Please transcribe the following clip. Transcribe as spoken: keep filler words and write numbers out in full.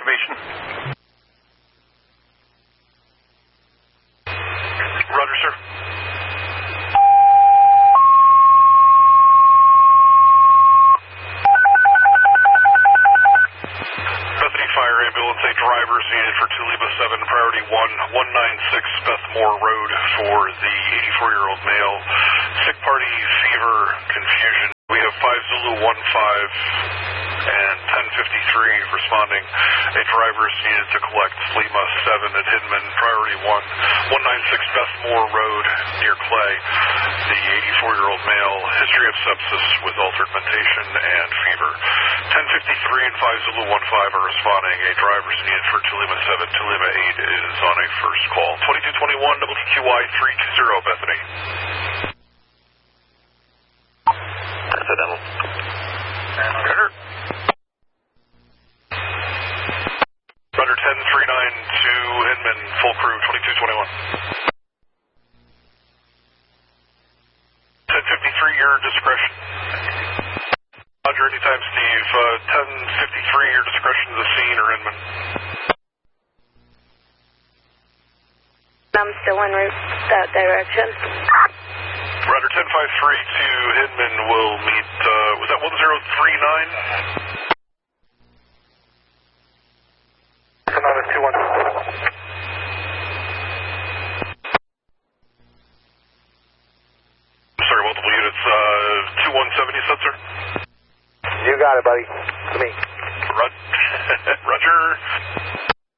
information. Roger, sir. Bethany Fire Ambulance, eight drivers needed for two Lima seven, priority one, one ninety-six Bethmore Road for the eighty-four-year-old male. Sick party, fever, confusion. We have five Zulu one five and ten fifty-three responding. Eight drivers needed to collect Lima seven at Hinman, priority one, one ninety-six Bethmore Road near Clay. The eighty-four-year-old male, history of sepsis with altered mentation and fever. ten fifty-three and five Zulu one five are responding. Eight drivers needed for two Lima seven. two Lima eight is on a first call. twenty-two twenty-one W Q Y three two zero, Bethany. Accidental. Carter. Roger, ten three nine to Hinman, full crew, twenty-two twenty-one. ten fifty-three, your discretion. Roger, anytime, Steve. Uh, ten fifty-three, your discretion to the scene or Hinman. I'm still en route that direction. Roger, ten five three to Hinman will meet, uh, was that one zero three nine? Another two one. Sorry, multiple units, uh, two one seven, you said, sir? You got it, buddy.